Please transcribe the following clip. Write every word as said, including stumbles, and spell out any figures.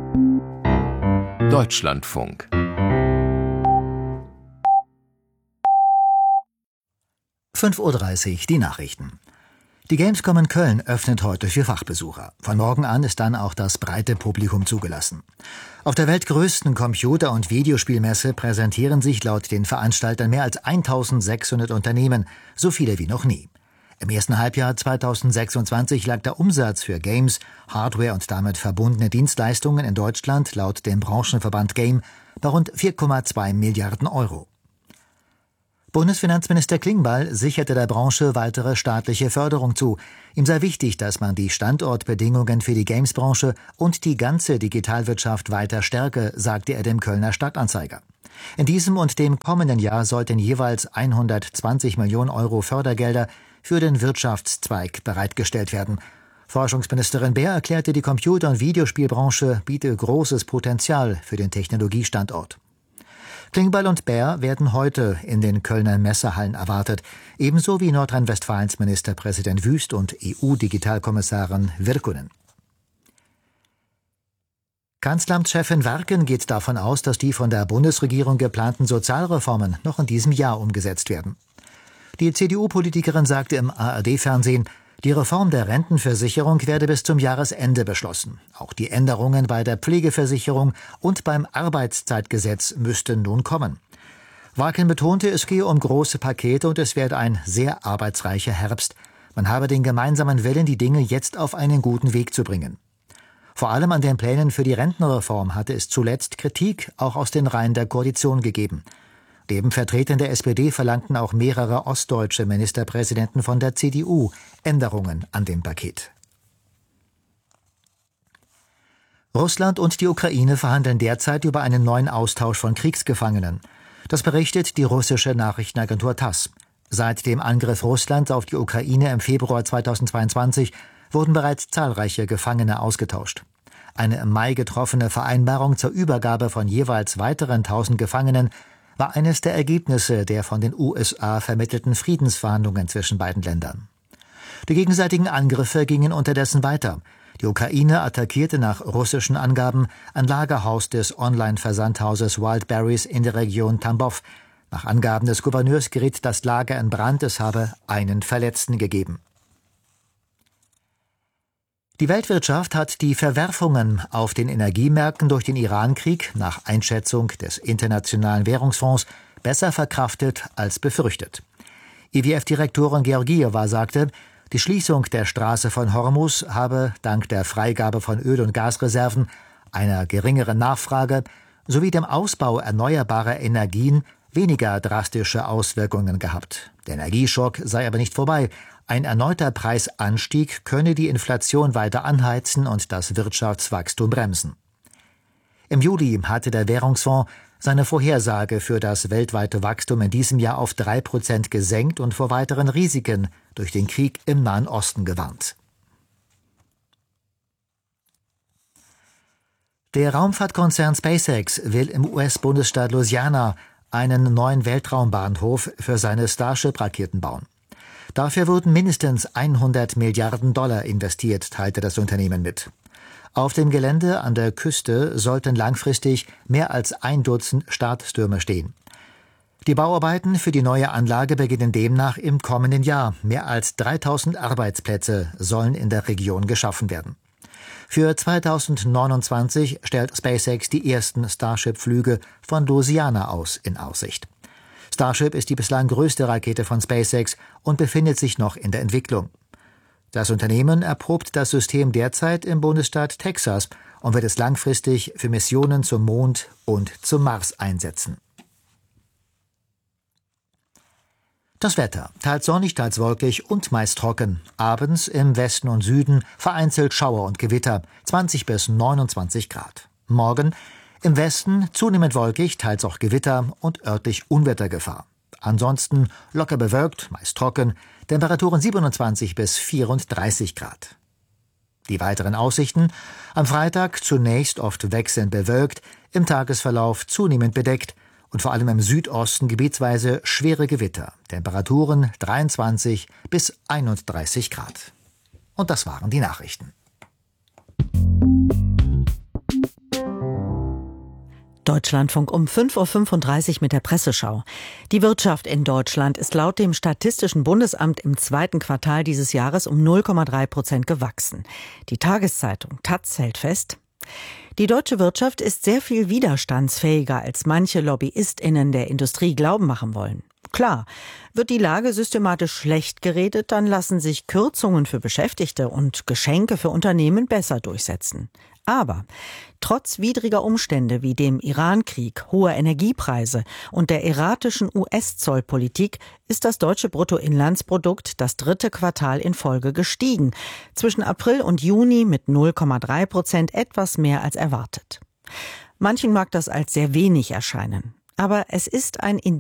Deutschlandfunk. fünf Uhr dreißig, die Nachrichten. Die Gamescom in Köln öffnet heute für Fachbesucher. Von morgen an ist dann auch das breite Publikum zugelassen. Auf der weltgrößten Computer- und Videospielmesse präsentieren sich laut den Veranstaltern mehr als eintausendsechshundert Unternehmen, so viele wie noch nie. Im ersten Halbjahr zweitausendsechsundzwanzig lag der Umsatz für Games, Hardware und damit verbundene Dienstleistungen in Deutschland laut dem Branchenverband Game bei rund vier Komma zwei Milliarden Euro. Bundesfinanzminister Klingbeil sicherte der Branche weitere staatliche Förderung zu. Ihm sei wichtig, dass man die Standortbedingungen für die Gamesbranche und die ganze Digitalwirtschaft weiter stärke, sagte er dem Kölner Stadtanzeiger. In diesem und dem kommenden Jahr sollten jeweils hundertzwanzig Millionen Euro Fördergelder für den Wirtschaftszweig bereitgestellt werden. Forschungsministerin Baer erklärte, die Computer- und Videospielbranche biete großes Potenzial für den Technologiestandort. Klingbeil und Baer werden heute in den Kölner Messehallen erwartet, ebenso wie Nordrhein-Westfalens Ministerpräsident Wüst und E U-Digitalkommissarin Virkkunen. Kanzleramtschefin Werken geht davon aus, dass die von der Bundesregierung geplanten Sozialreformen noch in diesem Jahr umgesetzt werden. Die C D U-Politikerin sagte im A R D-Fernsehen, die Reform der Rentenversicherung werde bis zum Jahresende beschlossen. Auch die Änderungen bei der Pflegeversicherung und beim Arbeitszeitgesetz müssten nun kommen. Warken betonte, es gehe um große Pakete und es werde ein sehr arbeitsreicher Herbst. Man habe den gemeinsamen Willen, die Dinge jetzt auf einen guten Weg zu bringen. Vor allem an den Plänen für die Rentenreform hatte es zuletzt Kritik auch aus den Reihen der Koalition gegeben. Neben Vertretern der S P D verlangten auch mehrere ostdeutsche Ministerpräsidenten von der C D U Änderungen an dem Paket. Russland und die Ukraine verhandeln derzeit über einen neuen Austausch von Kriegsgefangenen. Das berichtet die russische Nachrichtenagentur Tass. Seit dem Angriff Russlands auf die Ukraine im Februar zweitausendzweiundzwanzig wurden bereits zahlreiche Gefangene ausgetauscht. Eine im Mai getroffene Vereinbarung zur Übergabe von jeweils weiteren tausend Gefangenen war eines der Ergebnisse der von den U S A vermittelten Friedensverhandlungen zwischen beiden Ländern. Die gegenseitigen Angriffe gingen unterdessen weiter. Die Ukraine attackierte nach russischen Angaben ein Lagerhaus des Online-Versandhauses Wildberries in der Region Tambov. Nach Angaben des Gouverneurs geriet das Lager in Brand, es habe einen Verletzten gegeben. Die Weltwirtschaft hat die Verwerfungen auf den Energiemärkten durch den Iran-Krieg nach Einschätzung des Internationalen Währungsfonds besser verkraftet als befürchtet. I W F-Direktorin Georgieva sagte, die Schließung der Straße von Hormuz habe dank der Freigabe von Öl- und Gasreserven, einer geringeren Nachfrage sowie dem Ausbau erneuerbarer Energien weniger drastische Auswirkungen gehabt. Der Energieschock sei aber nicht vorbei. Ein erneuter Preisanstieg könne die Inflation weiter anheizen und das Wirtschaftswachstum bremsen. Im Juli hatte der Währungsfonds seine Vorhersage für das weltweite Wachstum in diesem Jahr auf drei Prozent gesenkt und vor weiteren Risiken durch den Krieg im Nahen Osten gewarnt. Der Raumfahrtkonzern SpaceX will im U S-Bundesstaat Louisiana einen neuen Weltraumbahnhof für seine Starship-Raketen bauen. Dafür wurden mindestens hundert Milliarden Dollar investiert, teilte das Unternehmen mit. Auf dem Gelände an der Küste sollten langfristig mehr als ein Dutzend Starttürme stehen. Die Bauarbeiten für die neue Anlage beginnen demnach im kommenden Jahr. Mehr als dreitausend Arbeitsplätze sollen in der Region geschaffen werden. Für zweitausendneunundzwanzig stellt SpaceX die ersten Starship-Flüge von Louisiana aus in Aussicht. Starship ist die bislang größte Rakete von SpaceX und befindet sich noch in der Entwicklung. Das Unternehmen erprobt das System derzeit im Bundesstaat Texas und wird es langfristig für Missionen zum Mond und zum Mars einsetzen. Das Wetter: teils sonnig, teils wolkig und meist trocken. Abends im Westen und Süden vereinzelt Schauer und Gewitter, zwanzig bis neunundzwanzig Grad. Morgen im Westen zunehmend wolkig, teils auch Gewitter und örtlich Unwettergefahr. Ansonsten locker bewölkt, meist trocken, Temperaturen siebenundzwanzig bis vierunddreißig Grad. Die weiteren Aussichten: am Freitag zunächst oft wechselnd bewölkt, im Tagesverlauf zunehmend bedeckt und vor allem im Südosten gebietsweise schwere Gewitter. Temperaturen dreiundzwanzig bis einunddreißig Grad. Und das waren die Nachrichten. Deutschlandfunk um fünf Uhr fünfunddreißig mit der Presseschau. Die Wirtschaft in Deutschland ist laut dem Statistischen Bundesamt im zweiten Quartal dieses Jahres um null Komma drei Prozent gewachsen. Die Tageszeitung taz hält fest: Die deutsche Wirtschaft ist sehr viel widerstandsfähiger, als manche LobbyistInnen der Industrie glauben machen wollen. Klar, wird die Lage systematisch schlecht geredet, dann lassen sich Kürzungen für Beschäftigte und Geschenke für Unternehmen besser durchsetzen. Aber trotz widriger Umstände wie dem Iran-Krieg, hoher Energiepreise und der erratischen U S-Zollpolitik ist das deutsche Bruttoinlandsprodukt das dritte Quartal in Folge gestiegen. Zwischen April und Juni mit null Komma drei Prozent etwas mehr als erwartet. Manchen mag das als sehr wenig erscheinen. Aber es ist ein